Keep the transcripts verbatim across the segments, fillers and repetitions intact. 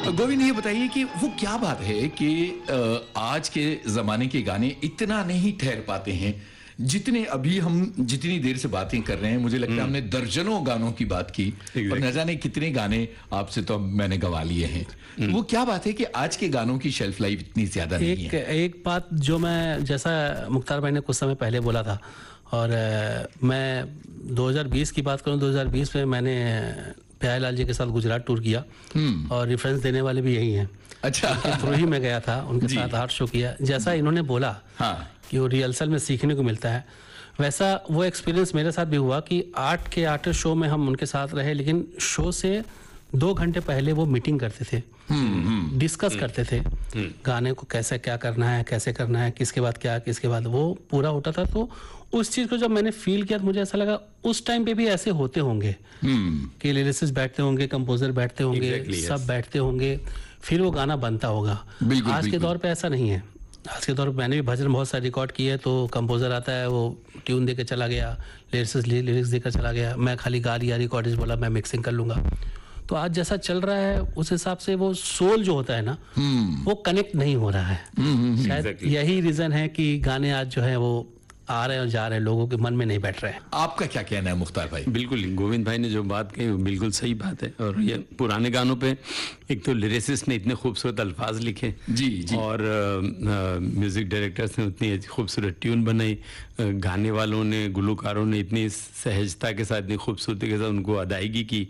गोविंद, ये बताइए कि वो क्या बात है कि आज के जमाने के गाने इतना नहीं ठहर पाते हैं जितने अभी हम जितनी देर से बातें कर रहे हैं। मुझे लगता है हमने दर्जनों गानों की बात की और न जाने कितने गाने आपसे तो मैंने गवा लिए हैं। तो वो क्या बात है कि आज के गानों की शेल्फ लाइफ इतनी ज्यादा नहीं एक, है? एक बात जो मैं, जैसा मुख्तार भाई ने कुछ समय पहले बोला था, और मैं दो हज़ार बीस की बात करूं, दो हज़ार बीस में मैंने प्यारेलाल जी के साथ गुजरात टूर किया और रेफरेंस देने वाले भी यही हैं। अच्छा, थ्रू ही मैं गया था, उनके साथ आर्ट शो किया। जैसा इन्होंने बोला हाँ, कि वो रिहर्सल में सीखने को मिलता है, वैसा वो एक्सपीरियंस मेरे साथ भी हुआ कि आर्ट के आर्टिस्ट शो में हम उनके साथ रहे, लेकिन शो से दो घंटे पहले वो मीटिंग करते थे, डिस्कस करते थे गाने को कैसे क्या करना है, कैसे करना है, किसके बाद क्या, किसके बाद वो पूरा होता था। तो उस चीज को जब मैंने फील किया तो मुझे ऐसा लगा उस टाइम पे भी ऐसे होते होंगे कि लिरिसिस्ट बैठते होंगे, कंपोजर बैठते होंगे, exactly, सब yes. बैठते होंगे, फिर वो गाना बनता होगा। आज के दौर पे ऐसा नहीं है। आज के दौर पे मैंने भी भजन बहुत सारे रिकॉर्ड किए, तो कंपोजर आता है, वो ट्यून देकर चला गया, लिरिक्स लिरिक्स देकर चला गया, मैं खाली गा दिया, रिकॉर्डिस्ट बोला मैं मिक्सिंग कर लूंगा। तो आज जैसा चल रहा है उस हिसाब से वो सोल जो होता है ना, वो कनेक्ट नहीं हो रहा है। शायद exactly. यही रीजन है कि गाने आज जो है वो आ रहे हैं और जा रहे हैं, लोगों के मन में नहीं बैठ रहे हैं। आपका क्या कहना है मुख्तार भाई? बिल्कुल, गोविंद भाई ने जो बात कही वो बिल्कुल सही बात है। और ये पुराने गानों पे एक तो लिरिसिस्ट ने इतने खूबसूरत अल्फाज लिखे जी, जी। और म्यूजिक डायरेक्टर्स ने उतनी खूबसूरत ट्यून बनाई, गाने वालों ने, गुलकारों ने इतनी सहजता के साथ, इतनी खूबसूरती के साथ उनको अदायगी की,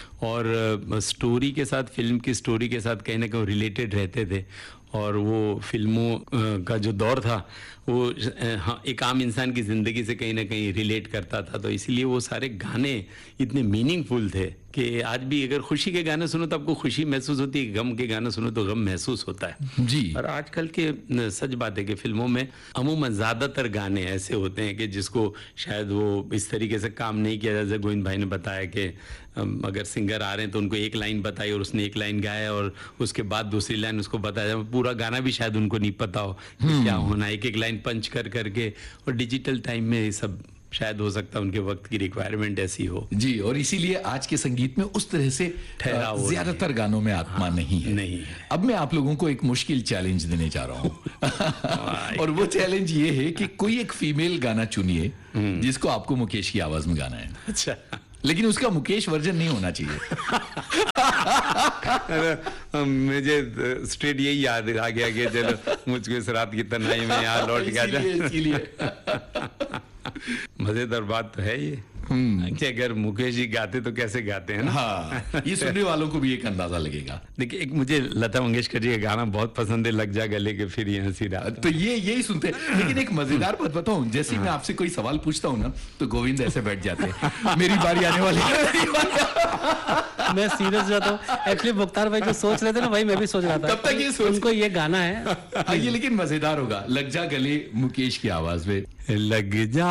और स्टोरी के साथ, फिल्म की स्टोरी के साथ कहीं ना कहीं रिलेटेड रहते थे। और वो फिल्मों का जो दौर था वो हाँ एक आम इंसान की ज़िंदगी से कहीं ना कहीं रिलेट करता था, तो इसीलिए वो सारे गाने इतने मीनिंगफुल थे कि आज भी अगर खुशी के गाने सुनो तो आपको खुशी महसूस होती है, गम के गाने सुनो तो गम महसूस होता है जी। और आजकल के सच बात है कि फिल्मों में अमूमन ज़्यादातर गाने ऐसे होते हैं कि जिसको शायद वो इस तरीके से काम नहीं किया, जैसे गोविंद भाई ने बताया कि अगर सिंगर आ रहे हैं तो उनको एक लाइन बताई और उसने एक लाइन गाया और उसके बाद दूसरी लाइन उसको बताया, पूरा गाना भी शायद उनको नहीं पता हो कि क्या होना, एक एक लाइन पंच कर करके। और डिजिटल टाइम में ये सब शायद हो सकता है उनके वक्त की रिक्वायरमेंट ऐसी हो जी, और इसीलिए आज के संगीत में उस तरह से ठहराव ज्यादातर गानों में आत्मा हाँ, नहीं है नहीं है। अब मैं आप लोगों को एक मुश्किल चैलेंज देने जा रहा हूँ और वो चैलेंज ये है कि कोई एक फीमेल गाना चुनिए जिसको आपको मुकेश की आवाज में गाना है। अच्छा, लेकिन उसका मुकेश वर्जन नहीं होना चाहिए। मुझे स्ट्रेट यही याद आ गया कि चलो मुझको इस रात की तन्हाई में यहाँ लौट गया। मजेदार बात तो है ये कि अगर मुकेश जी गाते तो कैसे गाते हैं ना। हाँ, ये सुनने वालों को भी एक अंदाजा लगेगा। देखिए, एक मुझे लता मंगेशकर जी का गाना बहुत पसंद है, लग जा गले के फिर ये हंसी रात, तो ये यही सुनते हैं। लेकिन एक मजेदार बात बताऊं, जैसे मैं आपसे कोई सवाल पूछता हूं ना तो गोविंद ऐसे बैठ जाते हैं, मेरी बारी आने वाली है। मैं सीरियस जाता हूँ। एक्चुअली मुख्तार भाई जो सोच रहे थे ना भाई मैं भी सोच रहा था। तब तक ये सोच उनको ये गाना है ये, लेकिन मजेदार होगा, लग जा गले मुकेश की आवाज में, लग जा